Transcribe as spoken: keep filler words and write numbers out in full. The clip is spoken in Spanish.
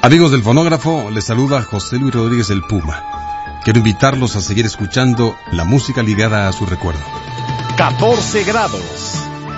Amigos del fonógrafo, les saluda José Luis Rodríguez el Puma. Quiero invitarlos a seguir escuchando la música ligada a su recuerdo. catorce grados.